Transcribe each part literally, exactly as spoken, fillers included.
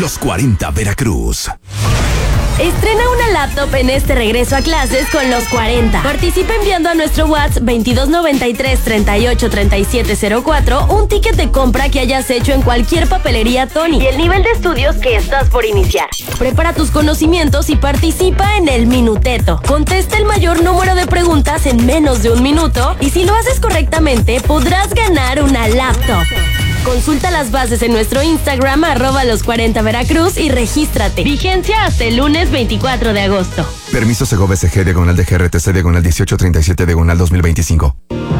Los cuarenta Veracruz. Estrena una laptop en este regreso a clases con los cuarenta. Participa enviando a nuestro WhatsApp veintidós noventa y tres treinta y ocho treinta y siete cero cuatro un ticket de compra que hayas hecho en cualquier papelería Tony y el nivel de estudios que estás por iniciar. Prepara tus conocimientos y participa en el Minuteto. Contesta el mayor número de preguntas en menos de un minuto y si lo haces correctamente podrás ganar una laptop. Consulta las bases en nuestro Instagram, arroba los cuarenta Veracruz y regístrate. Vigencia hasta el lunes veinticuatro de agosto. Permiso Segov S G, diagonal de G R T C, diagonal dieciocho treinta y siete, diagonal dos mil veinticinco.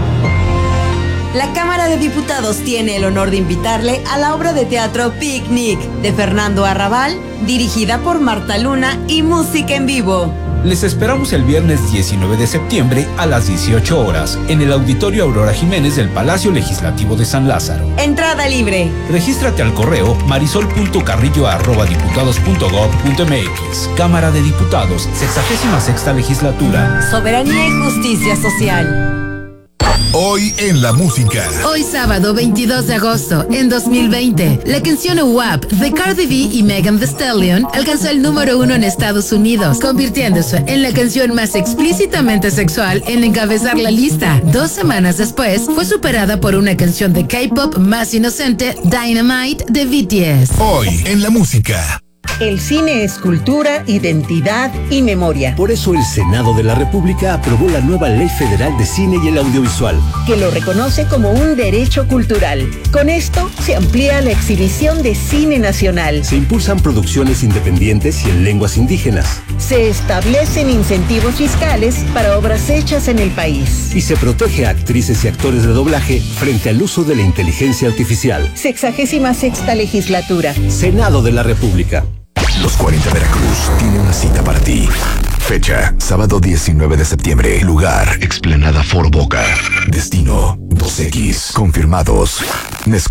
La Cámara de Diputados tiene el honor de invitarle a la obra de teatro Picnic de Fernando Arrabal, dirigida por Marta Luna y música en vivo. Les esperamos el viernes diecinueve de septiembre a las dieciocho horas en el Auditorio Aurora Jiménez del Palacio Legislativo de San Lázaro. Entrada libre. Regístrate al correo marisol punto carrillo arroba diputados punto gob punto m x. Cámara de Diputados, sexagésima sexta legislatura. Soberanía y justicia social. Hoy en la música. Hoy sábado veintidós de agosto, en dos mil veinte, la canción W A P de Cardi B y Megan Thee Stallion alcanzó el número uno en Estados Unidos, convirtiéndose en la canción más explícitamente sexual en encabezar la lista. Dos semanas después, fue superada por una canción de K-pop más inocente, Dynamite, de B T S. Hoy en la música. El cine es cultura, identidad y memoria. Por eso el Senado de la República aprobó la nueva Ley Federal de Cine y el Audiovisual, que lo reconoce como un derecho cultural. Con esto se amplía la exhibición de cine nacional. Se impulsan producciones independientes y en lenguas indígenas. Se establecen incentivos fiscales para obras hechas en el país. Y se protege a actrices y actores de doblaje frente al uso de la inteligencia artificial. Sexagésima sexta legislatura. Senado de la República. Los cuarenta Veracruz tiene una cita para ti. Fecha, sábado diecinueve de septiembre. Lugar, Explanada Foro Boca. Destino, dos equis. Confirmados. Mezcla.